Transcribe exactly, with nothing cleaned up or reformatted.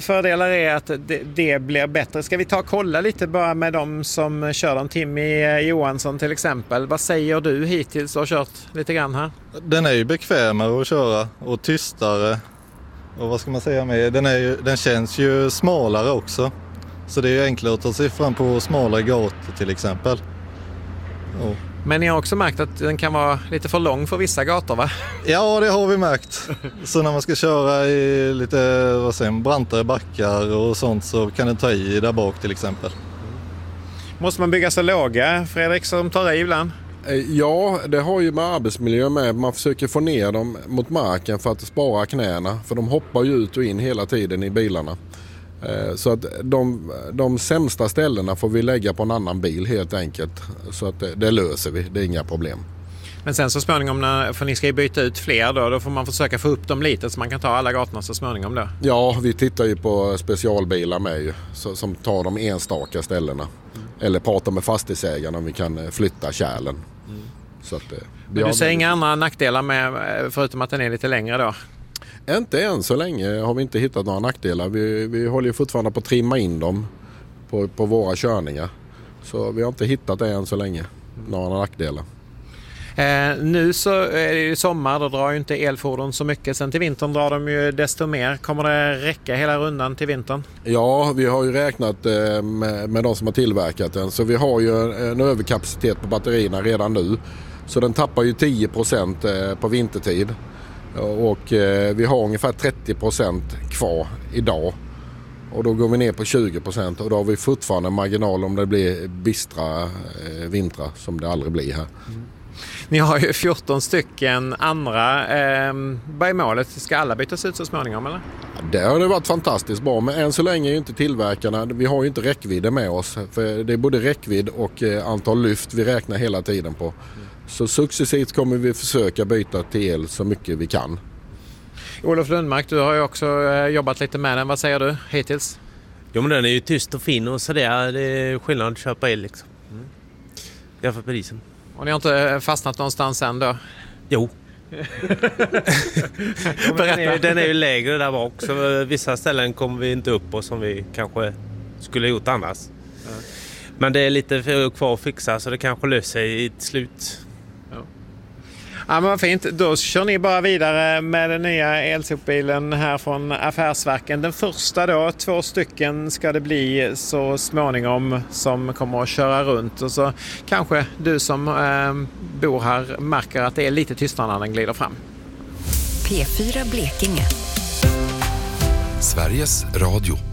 fördelar är att det, det blir bättre. Ska vi ta och kolla lite bara med de som kör dem? Timmy Johansson till exempel. Vad säger du hittills och har kört lite grann här? Den är ju bekvämare att köra och tystare. Och vad ska man säga med? Den, är ju, den känns ju smalare också. Så det är ju enklare att ta sig fram på smalare gator till exempel. Och men ni har också märkt att den kan vara lite för lång för vissa gator, va? Ja, det har vi märkt. Så när man ska köra i lite vad säger, brantare backar och sånt så kan den ta i där bak till exempel. Måste man bygga så låga, Fredrik, som tar i ibland? Ja, det har ju med arbetsmiljö med. Man försöker få ner dem mot marken för att spara knäna. För de hoppar ju ut och in hela tiden i bilarna. Så att de, de sämsta ställena får vi lägga på en annan bil helt enkelt. Så att det, det löser vi, det är inga problem. Men sen så småningom, när, för ni ska ju byta ut fler då, då får man försöka få upp dem lite så man kan ta alla gatorna så småningom då. Ja, vi tittar ju på specialbilar med ju, så, som tar de enstaka ställena. Mm. Eller pratar med fastighetsägarna om vi kan flytta kärlen. Mm. Så att, men du ser inga andra nackdelar med, förutom att den är lite längre då? Inte än så länge har vi inte hittat några nackdelar. Vi, vi håller ju fortfarande på att trimma in dem på, på våra körningar. Så vi har inte hittat det än så länge, några nackdelar. Eh, nu så är det ju sommar, då drar ju inte elfordon så mycket. Sen till vintern drar de ju desto mer. Kommer det räcka hela rundan till vintern? Ja, vi har ju räknat eh, med, med de som har tillverkat den. Så vi har ju en överkapacitet på batterierna redan nu. Så den tappar ju tio procent eh, på vintertid. Och eh, vi har ungefär trettio procent kvar idag. Och då går vi ner på tjugo procent och då har vi fortfarande en marginal om det blir bistra eh, vintrar som det aldrig blir här. Mm. Ni har ju fjorton stycken andra. Eh, vad är målet? Ska alla bytas ut så småningom eller? Det har det varit fantastiskt bra, men än så länge är ju inte tillverkarna, vi har ju inte räckvidden med oss. För det är både räckvidd och eh, antal lyft vi räknar hela tiden på. Mm. Så successivt kommer vi försöka byta till el så mycket vi kan. Olof Lundmark, du har ju också eh, jobbat lite med den. Vad säger du hittills? Jo, men den är ju tyst och fin och så det är, det är skillnad att köpa el liksom. Mm. Jämfört med prisen. Och ni har inte fastnat någonstans än då? Jo. jo den, är, den är ju lägre där bak, så vissa ställen kommer vi inte upp på som vi kanske skulle gjort annars. Mm. Men det är lite kvar att fixa så det kanske löser sig i ett slut. Ja. Ja, men vad fint. Då kör ni bara vidare med den nya elsopbilen här från Affärsverken. Den första då, två stycken ska det bli så småningom som kommer att köra runt. Och så kanske du som eh, bor här märker att det är lite tystare när den glider fram. P fyra Blekinge. Sveriges Radio.